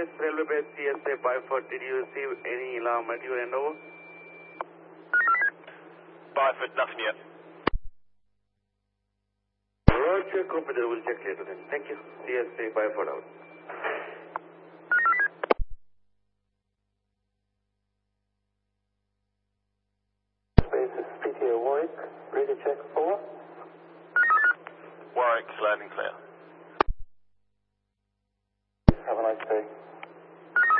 West Railway Base CSA Byford, did you receive any alarm at your end over? Byford, nothing yet. Roger, copy that. We'll check later then. Thank you. CSA Byford out. Space is PTO Warwick, ready to check 4. Warwick, landing clear.